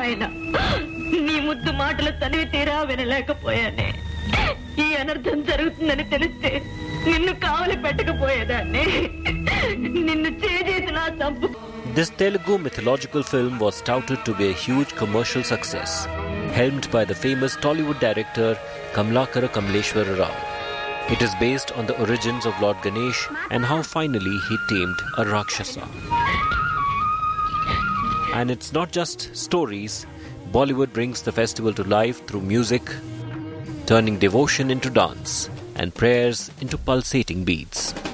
నాయన, నీ ముద్దు మాటలు తనివి తీరా వినలేకపోయానే. ఈ అనర్థం జరుగుతుందని తెలిస్తే నిన్ను కావలి పెట్టకపోయేదాన్ని. నిన్ను చేజేతిలా చంపు. This Telugu mythological film was touted to be a huge commercial success, helmed by the famous Tollywood director Kamalakara Kamaleshwara Rao. It is based on the origins of Lord Ganesh and how finally he tamed a Rakshasa. And it's not just stories. Bollywood brings the festival to life through music, turning devotion into dance and prayers into pulsating beats.